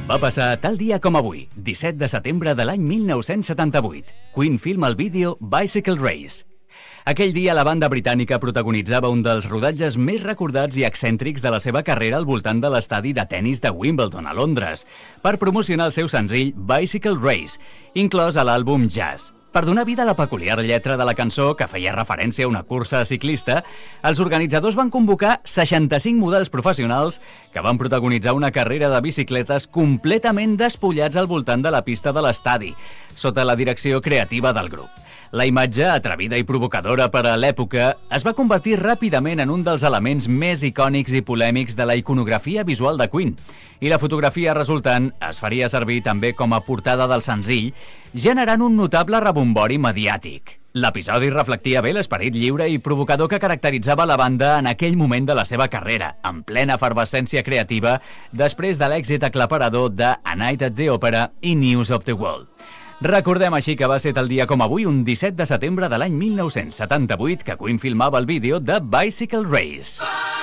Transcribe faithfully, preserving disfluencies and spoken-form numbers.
Va passar tal dia com avui, disset de setembre de l'any mil nou-cents setanta-vuit. Queen filma el vídeo Bicycle Race. Aquell dia la banda britànica protagonitzava un dels rodatges més recordats i excèntrics de la seva carrera al voltant de l'estadi de tennis de Wimbledon, a Londres, per promocionar el seu senzill Bicycle Race, inclòs a l'àlbum Jazz. Per donar vida a la peculiar lletra de la cançó, que feia referència a una cursa ciclista, els organitzadors van convocar seixanta-cinc models professionals que van protagonitzar una carrera de bicicletes completament despullats al voltant de la pista de l'estadi, sota la direcció creativa del grup. La imatge, atrevida i provocadora per a l'època, es va convertir ràpidament en un dels elements més icònics i polèmics de la iconografia visual de Queen, i la fotografia resultant es faria servir també com a portada del senzill, generant un notable rebombori mediàtic. L'episodi reflectia bé l'esperit lliure i provocador que caracteritzava la banda en aquell moment de la seva carrera, en plena efervescència creativa, després de l'èxit aclaparador de A Night at the Opera i News of the World. Recordem així que va ser tal dia com avui, un disset de setembre de l'any mil nou-cents setanta-vuit, que Queen filmava el vídeo de Bicycle Race.